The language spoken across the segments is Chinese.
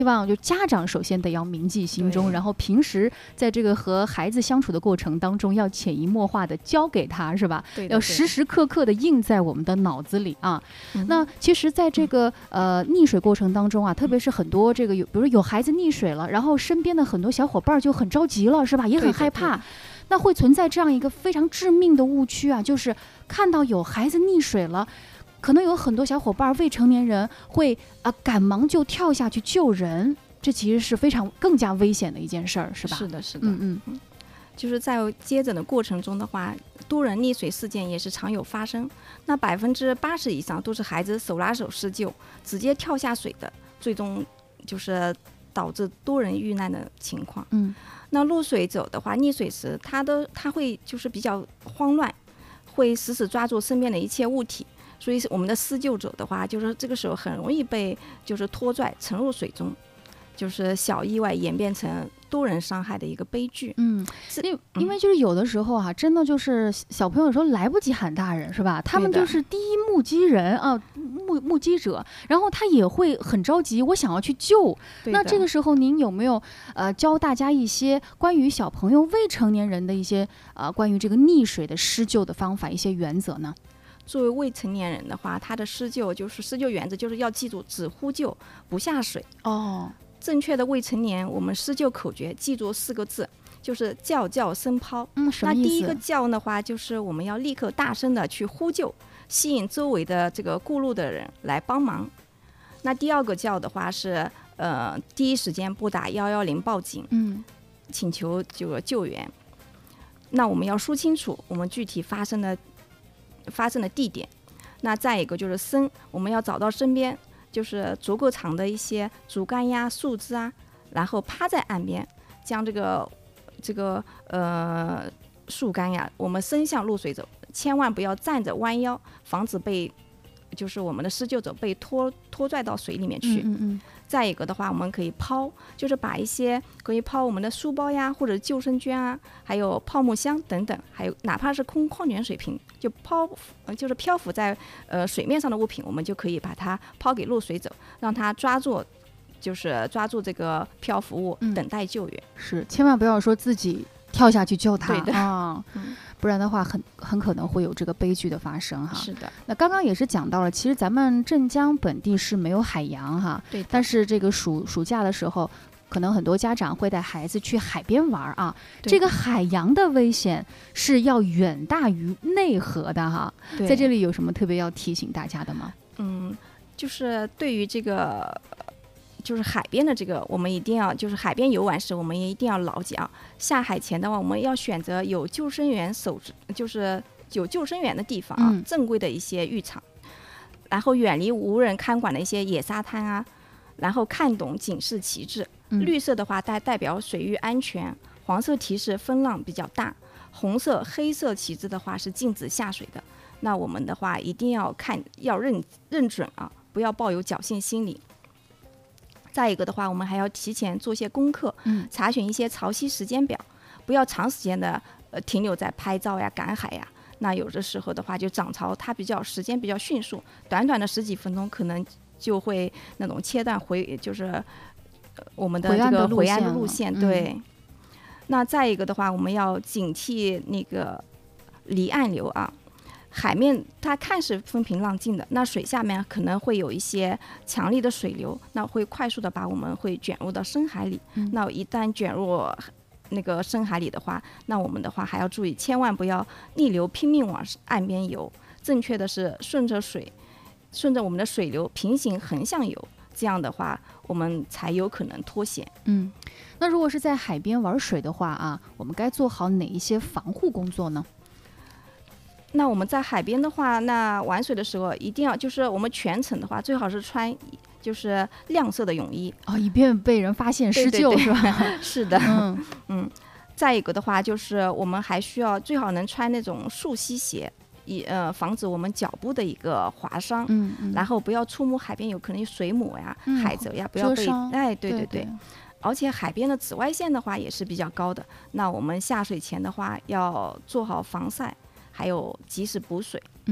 希望就家长首先得要铭记心中，然后平时在这个和孩子相处的过程当中，要潜移默化的教给他，是吧？要时时刻刻的印在我们的脑子里啊。那其实，在这个溺水过程当中啊，特别是很多这个比如有孩子溺水了，然后身边的很多小伙伴就很着急了，是吧？也很害怕。那会存在这样一个非常致命的误区啊，就是看到有孩子溺水了。可能有很多小伙伴未成年人会赶忙就跳下去救人，这其实是非常更加危险的一件事儿，是吧？ 是的，是的，就是在接诊的过程中的话，多人溺水事件也是常有发生。那80%以上都是孩子手拉手施救，直接跳下水的，最终就是导致多人遇难的情况。那落水者的话，溺水时他会就是比较慌乱，会死死抓住身边的一切物体。所以我们的施救者的话，就是这个时候很容易被就是拖拽沉入水中，就是小意外演变成多人伤害的一个悲剧。 因为就是有的时候啊，真的就是小朋友有时候来不及喊大人，是吧？他们就是第一目击人啊，目击者，然后他也会很着急，我想要去救。那这个时候您有没有教大家一些关于小朋友未成年人的一些关于这个溺水的施救的方法，一些原则呢？ 作为未成年人的话，他的施救原则就是要记住只呼救不下水。正确的未成年我们施救口诀记住4个字，就是叫叫声抛。那第一个叫的话，就是我们要立刻大声的去呼救，吸引周围的这个过路的人来帮忙。那第二个叫的话是第一时间拨打110报警，请求这个救援。那我们要说清楚我们具体发生的地点。那再一个就是声，我们要找到身边就是足够长的一些竹竿呀、树枝啊，然后趴在岸边，将这个树干呀，我们伸向落水者，千万不要站着弯腰，防止就是我们的施救者被拖拽到水里面去。再一个的话，我们可以抛，就是把一些可以抛我们的书包呀，或者救生圈啊，还有泡沫箱等等，还有哪怕是空矿泉水瓶，就是漂浮在水面上的物品，我们就可以把它抛给落水者，让他抓住这个漂浮物，等待救援。 是，千万不要说自己跳下去救他啊，不然的话很可能会有这个悲剧的发生哈。 是的。 那刚刚也是讲到了，其实咱们镇江本地是没有海洋哈， 对。 但是这个暑假的时候，可能很多家长会带孩子去海边玩啊。这个海洋的危险是要远大于内河的哈。在这里有什么特别要提醒大家的吗？ 就是对于这个。就是海边的这个，我们一定要就是海边游玩时，我们也一定要牢记啊。下海前的话，我们要选择有救生员就是有救生员的地方啊，正规的一些浴场，然后远离无人看管的一些野沙滩啊，然后看懂警示旗帜。绿色的话代表水域安全，黄色提示风浪比较大，红色、黑色旗帜的话是禁止下水的。那我们的话一定要认准啊，不要抱有侥幸心理。再一个的话，我们还要提前做些功课，查询一些潮汐时间表，不要长时间的停留在拍照呀、赶海呀。那有的时候的话，就涨潮它时间比较迅速，短短的10几分钟，可能就会那种切断就是我们的这个回岸的路线。对。那再一个的话，我们要警惕那个离岸流啊。海面它看似风平浪静的，那水下面可能会有一些强力的水流，那会快速的把我们会卷入到深海里。那一旦卷入那个深海里的话，那我们的话还要注意，千万不要逆流拼命往岸边游，正确的是顺着我们的水流平行横向游，这样的话我们才有可能脱险。 那如果是在海边玩水的话啊，我们该做好哪一些防护工作呢？ 那我们在海边的话，那玩水的时候一定要就是我们全程的话，最好是穿就是亮色的泳衣以便被人发现施救。 对是吧？ 是的。再一个的话，就是我们还需要最好能穿那种溯溪鞋，防止我们脚部的一个划伤。然后不要触摸海边有可能有水母呀、海蜇呀，不要被对。而且海边的紫外线的话也是比较高的，那我们下水前的话要做好防晒，还有及时补水。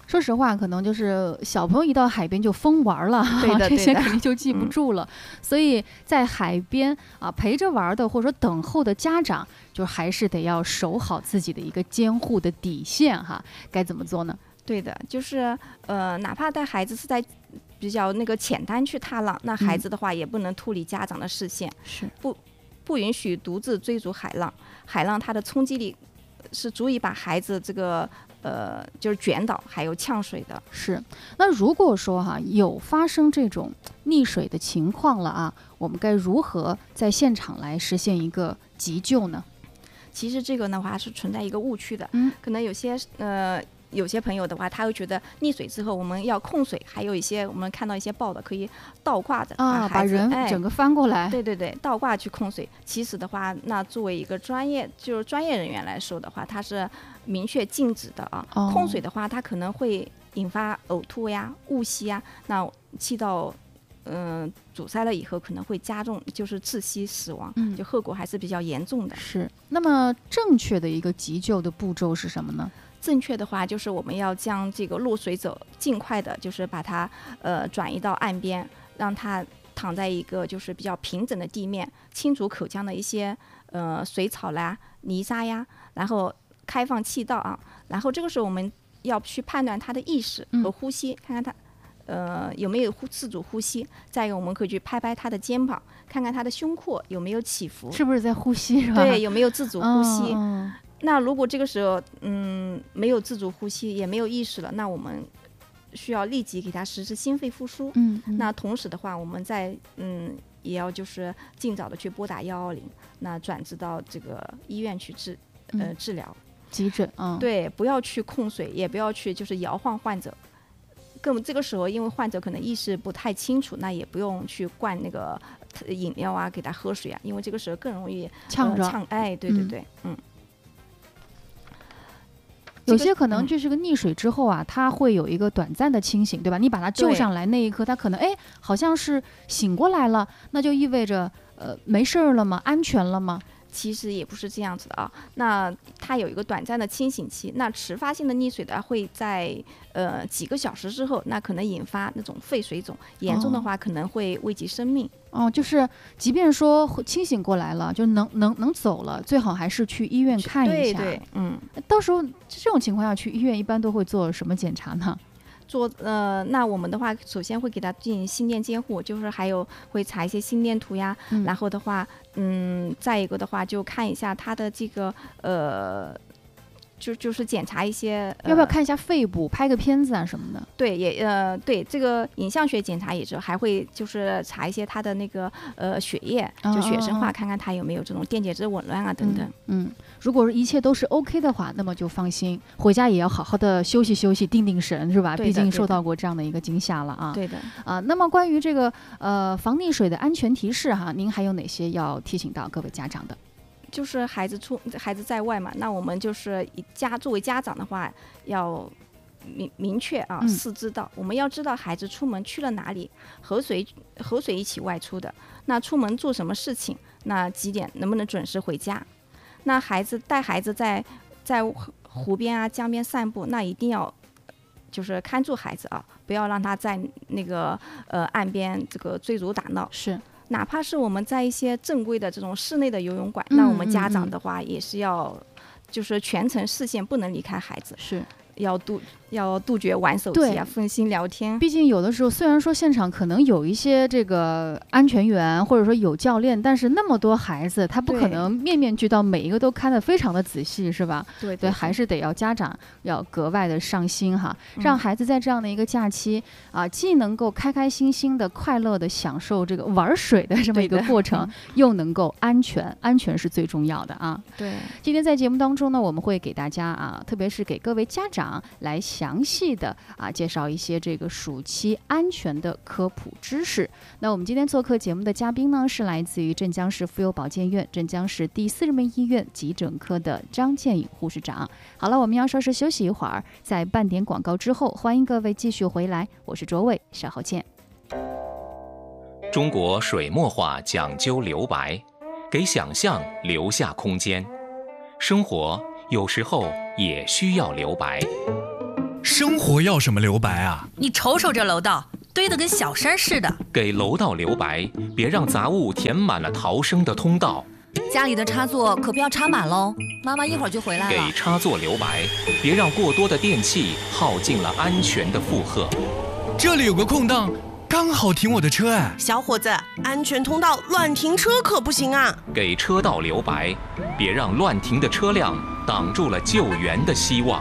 说实话，可能就是小朋友一到海边就疯玩了，这些肯定就记不住了。所以在海边啊陪着玩的或者说等候的家长，就还是得要守好自己的一个监护的底线哈。该怎么做呢？ 对的，就是哪怕带孩子是在比较那个浅滩去踏浪，那孩子的话也不能脱离家长的视线， 是不允许独自追逐海浪。海浪它的冲击力是足以把孩子这个就是卷倒，还有呛水的。 是。那如果说哈有发生这种溺水的情况了啊，我们该如何在现场来实现一个急救呢？ 其实这个的话是存在一个误区的，可能有些朋友的话，他会觉得溺水之后我们要控水，还有一些我们看到一些报道可以倒挂着把人整个翻过来， 对，倒挂去控水。其实的话，那作为一个专业人员来说的话，它是明确禁止的啊。控水的话，它可能会引发呕吐呀、误吸呀，那气道阻塞了以后可能会加重，就是窒息死亡，就后果还是比较严重的。 是。那么正确的一个急救的步骤是什么呢？ 正确的话就是我们要将这个落水者尽快的，就是把它转移到岸边，让它躺在一个就是比较平整的地面，清除口腔的一些水草啦、泥沙呀，然后开放气道啊，然后这个时候我们要去判断他的意识和呼吸，看看他有没有自主呼吸。再一个，我们可以去拍拍他的肩膀，看看他的胸廓有没有起伏， 是不是在呼吸是吧？ 对，有没有自主呼吸。那如果这个时候没有自主呼吸，也没有意识了，那我们需要立即给他实施心肺复苏。那同时的话，我们也要就是尽早的去拨打120，那转至到这个医院去治疗急诊。 对，不要去控水，也不要去就是摇晃患者。这个时候因为患者可能意识不太清楚，那也不用去灌那个饮料啊给他喝水啊，因为这个时候更容易呛着。 对。 有些可能就是个溺水之后啊，他会有一个短暂的清醒，对吧？你把他救上来那一刻，他可能好像是醒过来了，那就意味着没事了吗？安全了吗？ 其实也不是这样子的啊。那它有一个短暂的清醒期，那迟发性的溺水的会在几个小时之后，那可能引发那种肺水肿，严重的话可能会危及生命。 就是即便说清醒过来了，就能走了，最好还是去医院看一下。 对， 到时候这种情况下去医院一般都会做什么检查呢？ 那我们的话，首先会给他进行心电监护，就是还有会查一些心电图呀，然后的话，再一个的话就看一下他的这个就是检查一些， 要不要看一下肺部，拍个片子啊什么的？ 对，对，这个影像学检查也是，还会就是查一些他的那个血液，就血生化，看看他有没有这种电解质紊乱啊等等。 如果一切都是 OK 的话，那么就放心，回家也要好好的休息休息，定定神，是吧？毕竟受到过这样的一个惊吓了啊。 对的。 那么关于这个防溺水的安全提示哈，您还有哪些要提醒到各位家长的？ 就是孩子在外嘛，那我们就是作为家长的话，要明确啊，知道我们要知道孩子出门去了哪里，和谁一起外出的，那出门做什么事情，那几点能不能准时回家。那带孩子在湖边啊江边散步，那一定要就是看住孩子啊，不要让他在那个岸边这个追逐打闹。 是。 哪怕是我们在一些正规的这种室内的游泳馆，那我们家长的话也是要，就是全程视线不能离开孩子， 是要杜绝玩手机啊、分心聊天。 毕竟有的时候，虽然说现场可能有一些这个安全员或者说有教练，但是那么多孩子，他不可能面面俱到，每一个都看得非常的仔细，是吧？对，还是得要家长要格外的上心哈，让孩子在这样的一个假期啊，既能够开开心心的、快乐的享受这个玩水的这么一个过程，又能够安全是最重要的啊。 对， 今天在节目当中呢，我们会给大家啊，特别是给各位家长来详细的介绍一些这个暑期安全的科普知识。那我们今天做客节目的嘉宾呢，是来自于镇江市妇幼保健院镇江市第4人民医院急诊科的张建颖护士长。好了，我们要稍事休息一会儿，在半点广告之后，欢迎各位继续回来，我是卓伟，稍后见。 中国水墨画讲究留白，给想象留下空间，生活有时候也需要留白。 生活要什么留白啊？ 你瞅瞅这楼道，堆得跟小山似的。 给楼道留白，别让杂物填满了逃生的通道。 家里的插座可不要插满喽，妈妈一会儿就回来了。 给插座留白，别让过多的电器耗尽了安全的负荷。 这里有个空档，刚好停我的车哎。 小伙子，安全通道乱停车可不行啊！ 给车道留白，别让乱停的车辆挡住了救援的希望。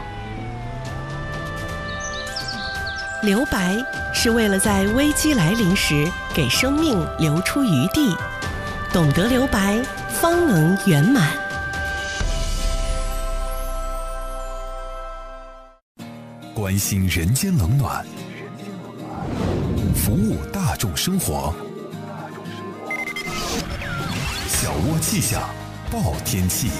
留白是为了在危机来临时给生命留出余地，懂得留白，方能圆满。 关心人间冷暖，服务大众生活。小窝气象报天气。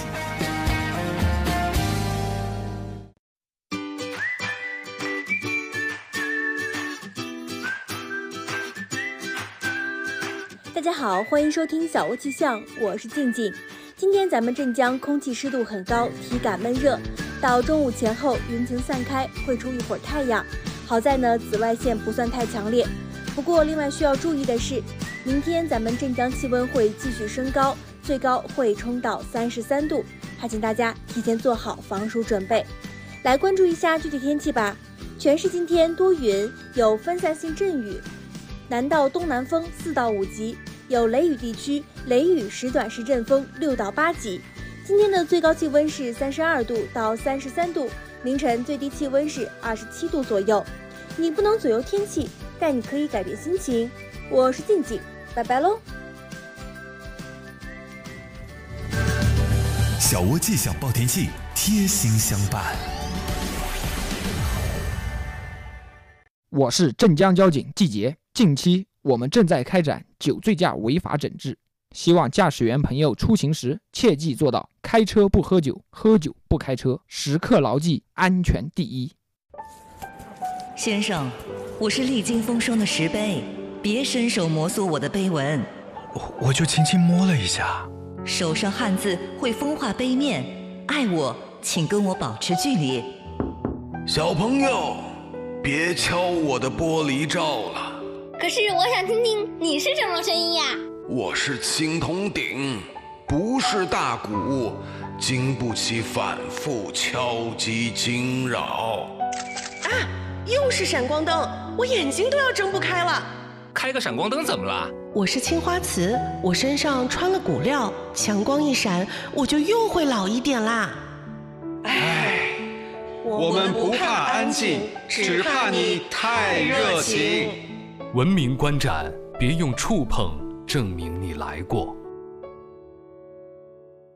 大家好，欢迎收听小窝气象，我是静静。今天咱们镇江空气湿度很高，体感闷热，到中午前后云层散开，会出一会儿太阳。好在呢，紫外线不算太强烈。不过另外需要注意的是，明天咱们镇江气温会继续升高，最高会冲到33度，还请大家提前做好防暑准备。来关注一下具体天气吧。全市今天多云，有分散性阵雨，南到东南风4到5级，有雷雨地区，雷雨时短时阵风6到8级。今天的最高气温是32度到33度，凌晨最低气温是27度左右。你不能左右天气，但你可以改变心情。我是静静，拜拜喽。 小窝气象报天气，贴心相伴。 我是镇江交警季杰，近期我们正在开展酒醉驾违法整治，希望驾驶员朋友出行时切记做到开车不喝酒，喝酒不开车，时刻牢记安全第一。 先生，我是历经风霜的石碑，别伸手摩挲我的碑文。 我就轻轻摸了一下。 手上汗渍会风化碑面，爱我请跟我保持距离。 小朋友，别敲我的玻璃罩了。 可是我想听听你是什么声音呀？ 我是青铜鼎，不是大鼓，经不起反复敲击惊扰。 啊，又是闪光灯，我眼睛都要睁不开了。 开个闪光灯怎么了？ 我是青花瓷，我身上穿了骨料，强光一闪，我就又会老一点啦。 唉，我们不怕安静，只怕你太热情。 文明观展，别用触碰证明你来过。